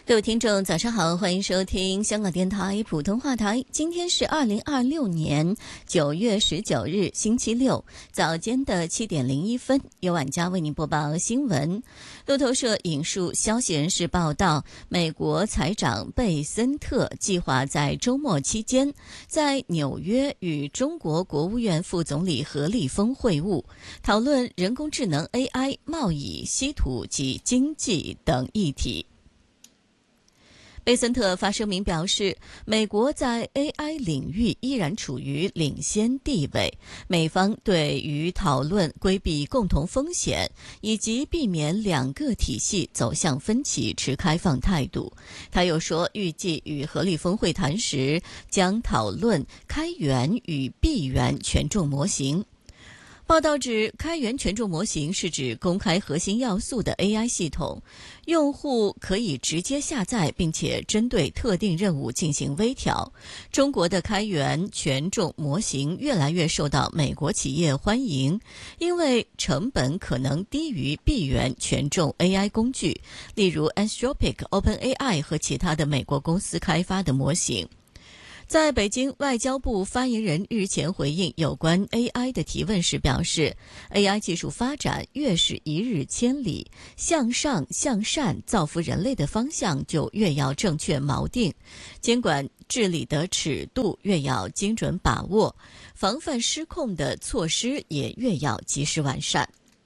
各位听众早上好，欢迎收听香港电台普通话台。今天是2026年9月19日星期六，早间的7点01分，由晚佳为您播报新闻。路透社引述消息人士报道，美国财长贝森特计划在周末期间在纽约与中国国务院副总理何立峰会晤，讨论人工智能 AI、贸易、稀土及经济等议题。贝森特发声明表示，美国在 AI 领域依然处于领先地位，美方对于讨论规避共同风险以及避免两个体系走向分歧持开放态度。他又说，预计与何立峰会谈时将讨论开源与闭源权重模型。报道指，开源权重模型是指公开核心要素的 AI 系统，用户可以直接下载，并且针对特定任务进行微调。中国的开源权重模型越来越受到美国企业欢迎，因为成本可能低于闭源权重 AI 工具，例如 Anthropic、OpenAI 和其他的美国公司开发的模型。在北京，外交部发言人日前回应有关 AI 的提问时表示， AI 技术发展越是一日千里，向上向善造福人类的方向就越要正确锚定，监管治理的尺度越要精准把握，防范失控的措施也越要及时完善。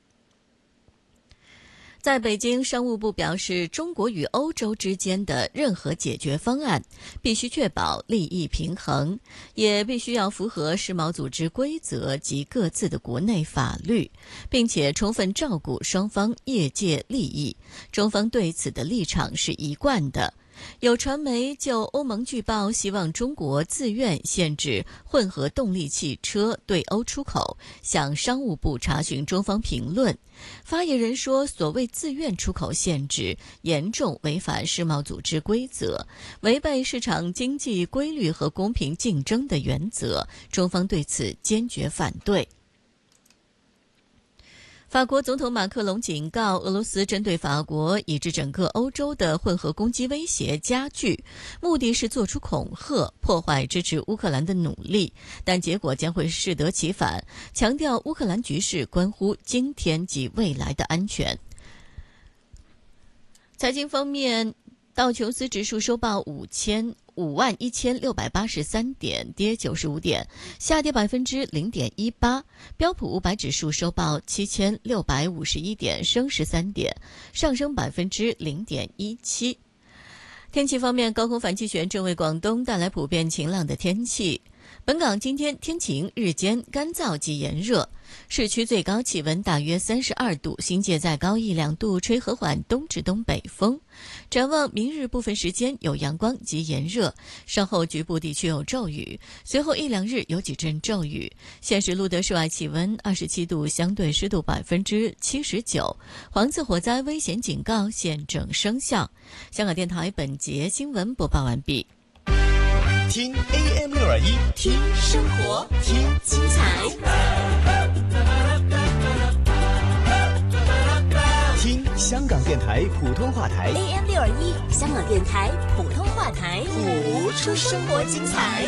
在北京，商务部表示，中国与欧洲之间的任何解决方案必须确保利益平衡，也必须要符合世贸组织规则及各自的国内法律，并且充分照顾双方业界利益。中方对此的立场是一贯的。有传媒就欧盟据报希望中国自愿限制混合动力汽车对欧出口，向商务部查询中方评论。发言人说，所谓自愿出口限制严重违反世贸组织规则，违背市场经济规律和公平竞争的原则，中方对此坚决反对。法国总统马克龙警告，俄罗斯针对法国以至整个欧洲的混合攻击威胁加剧，目的是做出恐吓，破坏支持乌克兰的努力，但结果将会适得其反，强调乌克兰局势关乎今天及未来的安全。财经方面，道琼斯指数收报51683点，跌95点，下跌0.18%。标普500指数收报7651点，升13点，上升0.17%。天气方面，高空反气旋正为广东带来普遍晴朗的天气。本港今天天晴，日间干燥及炎热，市区最高气温大约32度，新界再高1-2度，吹和缓东至东北风。展望明日部分时间有阳光及炎热，稍后局部地区有骤雨，随后1-2日有几阵骤雨。现时录得室外气温27度，相对湿度79%，黄色火灾危险警告现正生效。香港电台本节新闻播报完毕。 听 AM621， 听生活， 听精彩， 听香港电台普通话台 AM621， 香港电台普通话台， 谱出生活精彩。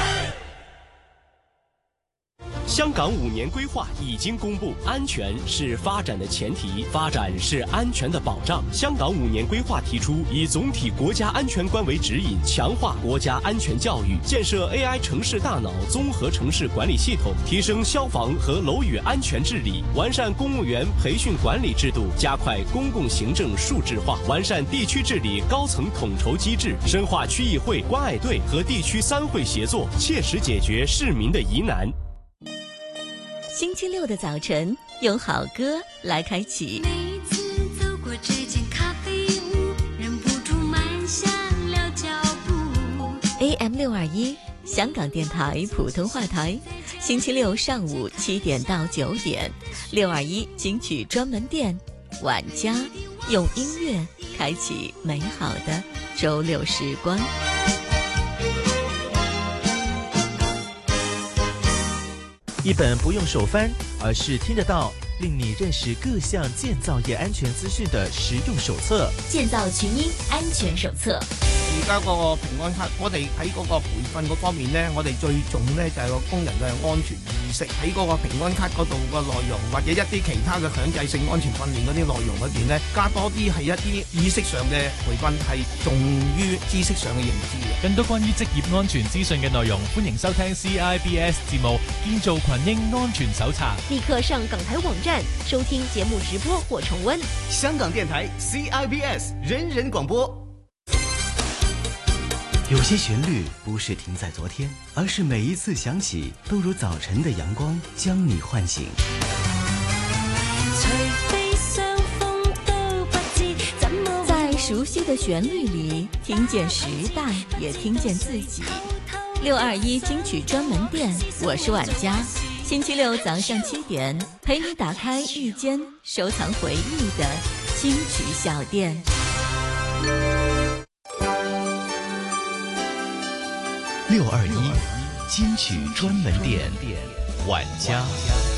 香港5年规划已经公布，安全是发展的前提，发展是安全的保障。香港5年规划提出，以总体国家安全观为指引，强化国家安全教育，建设 AI 城市大脑综合城市管理系统，提升消防和楼宇安全治理，完善公务员培训管理制度，加快公共行政数字化，完善地区治理高层统筹机制，深化区议会、关爱队和地区3会协作，切实解决市民的疑难。 星期六的早晨，用好歌来开启。 每次走过这间咖啡屋，忍不住慢下了脚步。 AM621，香港电台普通话台，星期六上午7点到9点，621金曲专门店，晚家用音乐开启美好的周六时光。 一本不用手翻，而是听得到， 令你认識各項建造業安全資訊的實用手冊。 建造群英安全手冊。 而家嗰個平安卡，我哋喺嗰個培訓嗰方面呢，我哋最重呢就係個工人嘅安全意識。喺嗰個平安卡嗰度個內容，或者一啲其他嘅強制性安全訓練嗰啲內容裏邊呢，加多啲係一啲意識上嘅培訓，係重於知識上嘅認知嘅。 更多關於職業安全資訊嘅內容，歡迎收聽 CIBS 節目《建造群英安全手冊》。 立刻上港台網站收聽節目直播或重溫。 香港電台 CIBS 人人廣播。有些旋律不是停在昨天，而是每一次響起，都如早晨的陽光將你喚醒。 在熟悉的旋律裏，聽見時代，也聽見自己。621金曲專門店，我是婉佳。星期六早上7點，陪你打開一間收藏回憶的金曲小店。 621金曲專門店，婉佳。